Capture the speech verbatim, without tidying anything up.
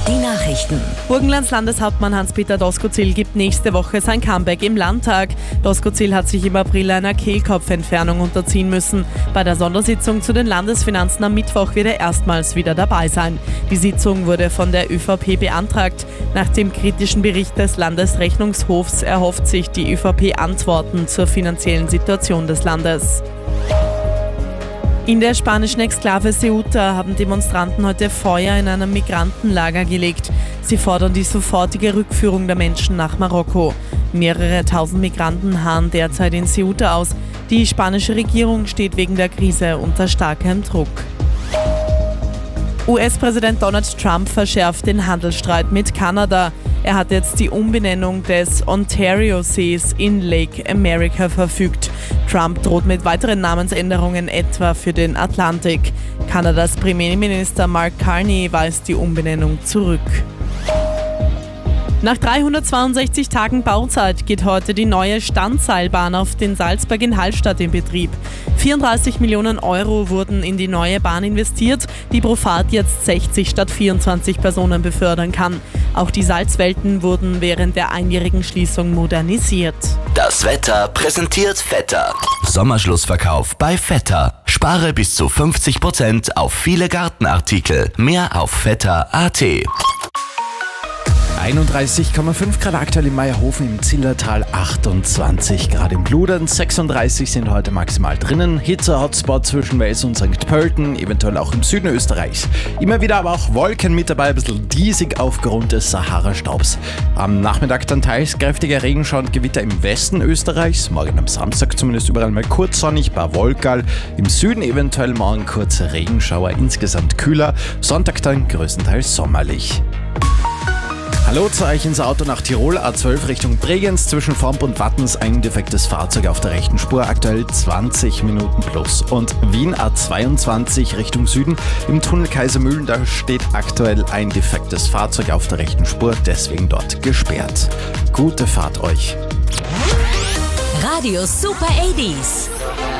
Die Nachrichten. Burgenlands Landeshauptmann Hans-Peter Doskozil gibt nächste Woche sein Comeback im Landtag. Doskozil hat sich im April einer Kehlkopfentfernung unterziehen müssen. Bei der Sondersitzung zu den Landesfinanzen am Mittwoch wird er erstmals wieder dabei sein. Die Sitzung wurde von der ÖVP beantragt. Nach dem kritischen Bericht des Landesrechnungshofs erhofft sich die ÖVP Antworten zur finanziellen Situation des Landes. In der spanischen Exklave Ceuta haben Demonstranten heute Feuer in einem Migrantenlager gelegt. Sie fordern die sofortige Rückführung der Menschen nach Marokko. Mehrere tausend Migranten harren derzeit in Ceuta aus. Die spanische Regierung steht wegen der Krise unter starkem Druck. U S-Präsident Donald Trump verschärft den Handelsstreit mit Kanada. Er hat jetzt die Umbenennung des Ontario-Sees in Lake America verfügt. Trump droht mit weiteren Namensänderungen etwa für den Atlantik. Kanadas Premierminister Mark Carney weist die Umbenennung zurück. Nach dreihundertzweiundsechzig Tagen Bauzeit geht heute die neue Standseilbahn auf den Salzberg in Hallstatt in Betrieb. vierunddreißig Millionen Euro wurden in die neue Bahn investiert, die pro Fahrt jetzt sechzig statt vierundzwanzig Personen befördern kann. Auch die Salzwelten wurden während der einjährigen Schließung modernisiert. Das Wetter präsentiert Vetter. Sommerschlussverkauf bei Vetter. Spare bis zu fünfzig Prozent auf viele Gartenartikel. Mehr auf vetter punkt at. einunddreißig Komma fünf Grad aktuell in Meierhofen, im Zillertal achtundzwanzig Grad im Bludern, sechsunddreißig sind heute maximal drinnen. Hitze-Hotspot zwischen Wels und Sankt Pölten, eventuell auch im Süden Österreichs. Immer wieder aber auch Wolken mit dabei, ein bisschen diesig aufgrund des Sahara-Staubs. Am Nachmittag dann teils kräftiger Regenschauer und Gewitter im Westen Österreichs. Morgen am Samstag zumindest überall mal kurz sonnig, paar Wolkerl. Im Süden eventuell morgen kurze Regenschauer, insgesamt kühler. Sonntag dann größtenteils sommerlich. Hallo zu euch ins Auto nach Tirol, A zwölf Richtung Bregenz, zwischen Vomp und Wattens ein defektes Fahrzeug auf der rechten Spur, aktuell zwanzig Minuten plus. Und Wien A zweiundzwanzig Richtung Süden, im Tunnel Kaisermühlen, da steht aktuell ein defektes Fahrzeug auf der rechten Spur, deswegen dort gesperrt. Gute Fahrt euch. Radio Super achtziger.